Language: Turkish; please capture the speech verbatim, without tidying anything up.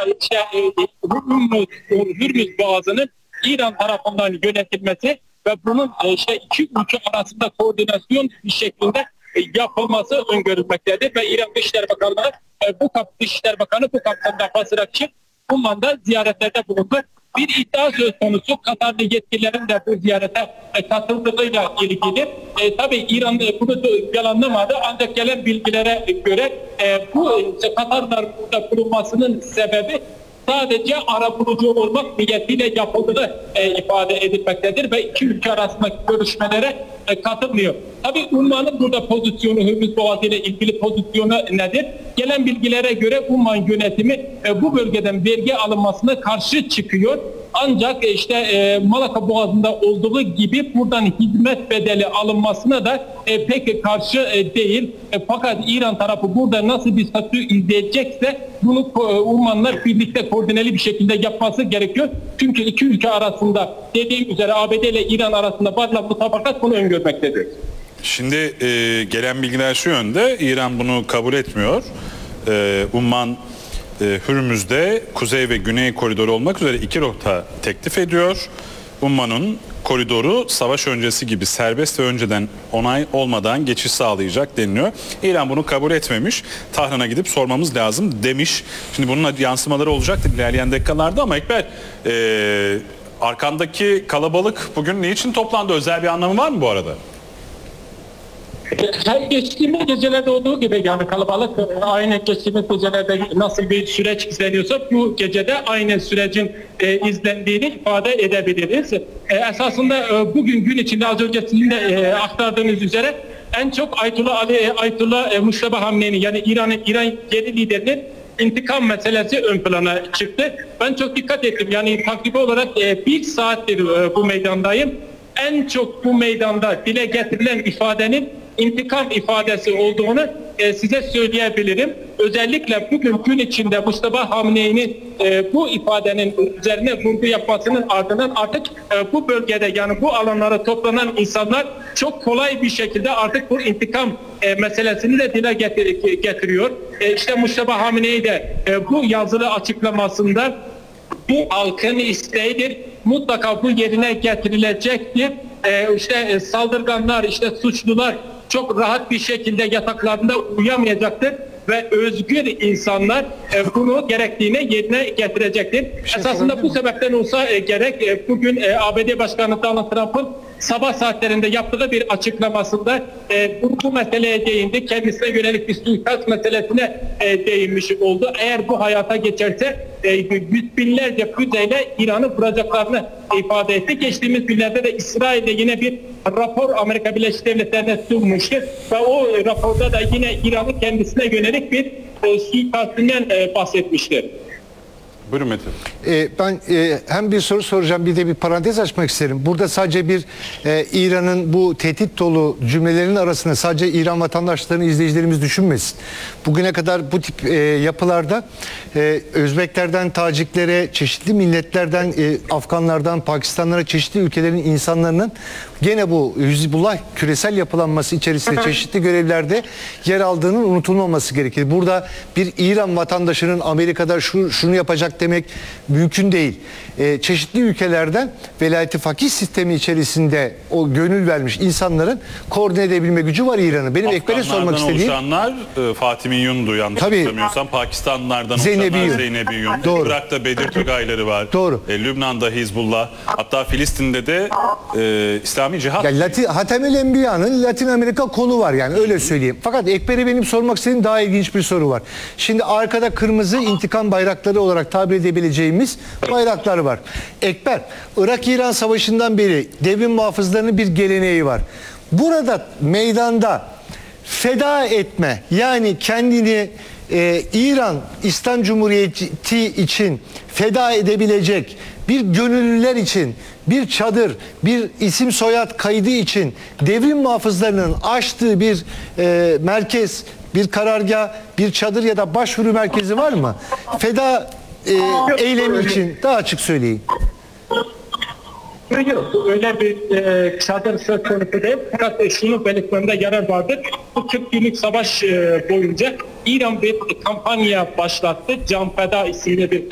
işte, Hürmüz, Hürmüz Boğazı'nın İran tarafından yönetilmesi ve bunun işte iki ülke arasında koordinasyon bir şeklinde yapılması öngörülmektedir ve İran Dışişleri Bakanlığı bu kap Dışişleri Bakanı bu kapsamda Basra için Umman'da ziyaretlerde bulundu. Bir iddia söz konusu, Katarlı yetkililerin de bu ziyarete katıldığıyla ilgili. E, tabii İran bunu yalanlamadı ancak gelen bilgilere göre e, bu işte, Katar'da burada bulunmasının sebebi sadece arabulucu olmak niyetiyle yapıldığını e, ifade edilmektedir ve iki ülke arasındaki görüşmelere e, katılmıyor. Tabii Umman'ın burada pozisyonu, Hürmüz Boğazı ile ilgili pozisyonu nedir? Gelen bilgilere göre Umman yönetimi e, bu bölgeden vergi alınmasına karşı çıkıyor. Ancak işte e, Malaka Boğazı'nda olduğu gibi buradan hizmet bedeli alınmasına da e, pek karşı e, değil. E, fakat İran tarafı burada nasıl bir statü izleyecekse bunu e, Ummanlar birlikte koordineli bir şekilde yapması gerekiyor. Çünkü iki ülke arasında dediğim üzere A B D ile İran arasında varlık mutabakat bunu öngörmektedir. Şimdi e, gelen bilgiler şu yönde, İran bunu kabul etmiyor. E, Umman e, Hürmüz'de kuzey ve güney koridoru olmak üzere iki rota teklif ediyor. Umman'ın koridoru savaş öncesi gibi serbest ve önceden onay olmadan geçiş sağlayacak deniliyor. İran bunu kabul etmemiş. Tahran'a gidip sormamız lazım demiş. Şimdi bunun yansımaları olacaktır ilerleyen dakikalarda ama Ekber, e, arkandaki kalabalık bugün ne için toplandı? Özel bir anlamı var mı bu arada? Her geçtiğimiz gecelerde olduğu gibi yani kalabalık aynı geçtiğimiz gecelerde nasıl bir süreç izleniyorsa bu gecede aynı sürecin e, izlendiğini ifade edebiliriz. E, esasında e, bugün gün içinde az önce sizin de e, aktardığınız üzere en çok Ayetullah Ali Ayetullah e, Muştaba Hamne'nin yani İran'ın İran yeni liderinin intikam meselesi ön plana çıktı. Ben çok dikkat ettim. Yani takribi olarak e, bir saattir e, bu meydandayım. En çok bu meydanda dile getirilen ifadenin intikam ifadesi olduğunu e, size söyleyebilirim. Özellikle bugün gün içinde Mustafa Hamne'nin e, bu ifadenin üzerine vurgu yapmasının ardından artık e, bu bölgede yani bu alanlara toplanan insanlar çok kolay bir şekilde artık bu intikam e, meselesini de dile getir getiriyor. E, işte Mustafa Hamne'yi de e, bu yazılı açıklamasında bu halkın isteğidir. Mutlaka bu yerine getirilecektir. Ee, işte e, saldırganlar, işte suçlular çok rahat bir şekilde yataklarında uyuyamayacaktır ve özgür insanlar e, bunu gerektiğine yerine getirecektir. Şey Esasında bu sebepten olsa e, gerek e, bugün e, A B D Başkanı Donald Trump'ın sabah saatlerinde yaptığı bir açıklamasında e, bu, bu meseleye değindi. Kendisine yönelik bir suikast meselesine e, değinmiş oldu. Eğer bu hayata geçerse e, yüz binlerce füzeyle İran'ı vuracaklarını ifade etti. Geçtiğimiz günlerde de İsrail'de yine bir rapor Amerika Birleşik Devletleri'ne sunmuştu ve o raporda da yine İran'ın kendisine yönelik bir e, suikastinden e, bahsetmişti. Buyurun Metin. Ee, ben e, hem bir soru soracağım bir de bir parantez açmak isterim. Burada sadece bir e, İran'ın bu tehdit dolu cümlelerinin arasında sadece İran vatandaşlarını izleyicilerimiz düşünmesin. Bugüne kadar bu tip e, yapılarda e, Özbeklerden Taciklere, çeşitli milletlerden, e, Afganlardan, Pakistanlara, çeşitli ülkelerin insanlarının gene bu Hizbullah küresel yapılanması içerisinde çeşitli görevlerde yer aldığının unutulmaması gerekir. Burada bir İran vatandaşının Amerika'da şu, şunu yapacak demek mümkün değil. E, çeşitli ülkelerden velayeti fakih sistemi içerisinde o gönül vermiş insanların koordine edebilme gücü var İran'ın. Benim Ekber'e sormak istediğim... oluşanlar e, Fatih Yundu yanlış hatırlamıyorsam. Pakistanlılardan Zeynep oluşanlar Yun. Zeynep Yun. Doğru. Irak'ta Bedir Tugayları var. Doğru. E, Lübnan'da Hizbullah. Hatta Filistin'de de e, İslami Cihat. Yani Latin, Hatemül Enbiya'nın Latin Amerika konu var yani öyle söyleyeyim. Fakat Ekber'e benim sormak istediğim daha ilginç bir soru var. Şimdi arkada kırmızı intikam bayrakları olarak tabir edebileceğimiz bayraklar var. Ekber, Irak-İran Savaşı'ndan beri devrim muhafızlarının bir geleneği var. Burada meydanda feda etme yani kendini e, İran İslam Cumhuriyeti için feda edebilecek bir gönüllüler için bir çadır, bir isim soyad kaydı için devrim muhafızlarının açtığı bir e, merkez, bir karargah, bir çadır ya da başvuru merkezi var mı? Feda e, eylemi için daha açık söyleyin. Yok, öyle bir e, çadır söz konusu değil. Fakat e, şunu belirtmemde yarar vardır. Bu kırk günlük savaş e, boyunca İran bir kampanya başlattı. Can Feda isimli bir